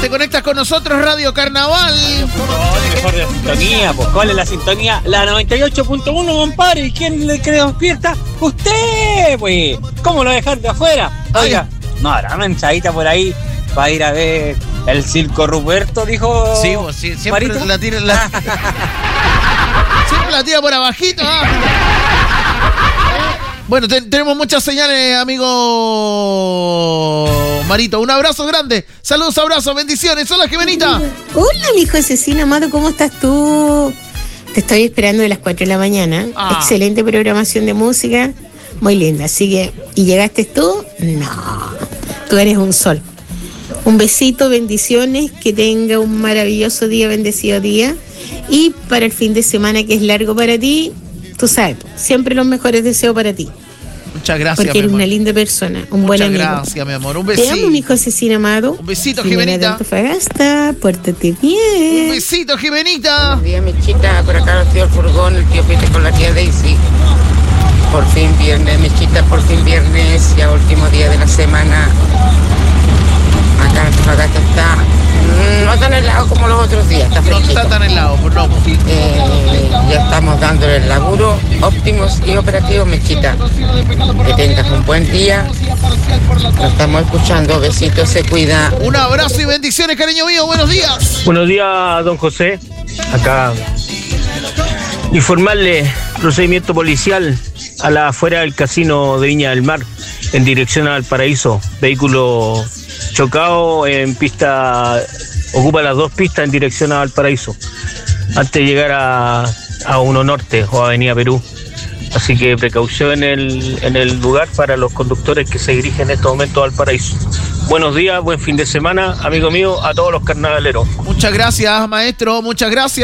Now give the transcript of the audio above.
te conectas con nosotros, Radio Carnaval. Mejor de sintonía, pues ¿cuál es la sintonía? La 98.1, compadre. ¿Y quién le cree despierta? ¡Usted! Pues, ¿cómo lo dejar de afuera? Oiga, no habrá una enchadita por ahí para ir a ver el circo Ruperto, dijo. Sí, pues sí, siempre Marito. la tira siempre la tira por abajito. Bueno, tenemos muchas señales, amigo Marito. Un abrazo grande. Saludos, abrazos, bendiciones. Hola, Jimenita. Hola, mi hijo Cecina, amado, ¿cómo estás tú? Te estoy esperando de las 4 de la mañana. Excelente programación de música, muy linda. Así que, ¿y llegaste tú? No, tú eres un sol. Un besito, bendiciones, que tenga un maravilloso día, bendecido día. Y para el fin de semana, que es largo para ti, tú sabes, siempre los mejores deseos para ti. Muchas gracias, porque eres una linda persona, un buen amigo. Muchas gracias, mi amor. Un besito. Te amo, mi hijo Cecina amado. Un besito, Jimena Jimenita. de Antofagasta, pórtate bien. Un besito, Jimenita. Buenos días, Mechita. Por acá el tío Furgón, el tío Pete con la tía Daisy. Por fin viernes, Mechita, por fin viernes, ya último día de la semana. Acá en Antofagasta está no tan helado como los otros días, está fresquito. No está tan helado, pues no. Ya estamos dándole el laburo óptimos y operativos, Mechita. Que tengas un buen día. Lo estamos escuchando. Besitos, se cuida. Un abrazo y bendiciones, cariño mío. Buenos días. Buenos días, don José. Acá informarle procedimiento policial a la afuera del casino de Viña del Mar en dirección al Paraíso. Vehículo chocado en pista, ocupa las dos pistas en dirección al Paraíso, antes de llegar a 1 Norte o Avenida Perú. Así que precaución en el lugar para los conductores que se dirigen en estos momentos al Paraíso. Buenos días, buen fin de semana, amigo mío, a todos los carnavaleros. Muchas gracias, maestro, muchas gracias.